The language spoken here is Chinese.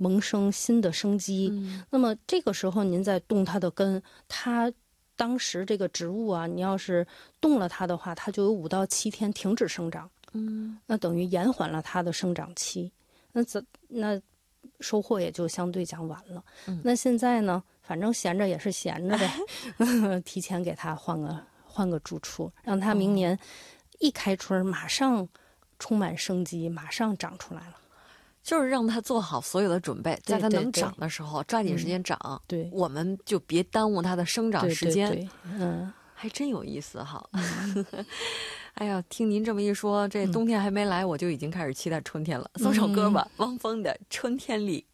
萌生新的生机。那么这个时候您再动它的根，它当时这个植物啊，你要是动了它的话，它就有5到7天停止生长。那等于延缓了它的生长期。那收获也就相对讲晚了。那现在呢，反正闲着也是闲着呗，提前给它换个住处，让它明年一开春马上充满生机，马上长出来了。 就是让它做好所有的准备，在它能长的时候抓紧时间长。 对， 我们就别耽误它的生长时间。 对， 还真有意思哈。哎呀，听您这么一说，这冬天还没来，我就已经开始期待春天了。送首歌吧，汪峰的《春天里》。